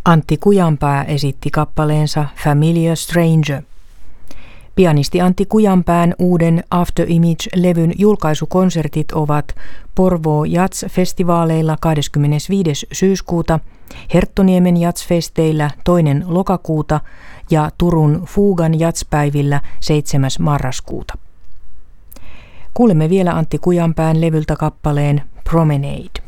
Antti Kujanpää esitti kappaleensa Familiar Stranger. Pianisti Antti Kujanpään uuden After Image-levyn julkaisukonsertit ovat Porvoo Jazz-festivaaleilla 25. syyskuuta, Herttoniemen Jazz-festeillä 2. lokakuuta ja Turun Fugan Jazz-päivillä 7. marraskuuta. Kuulemme vielä Antti Kujanpään levyltä kappaleen Promenade.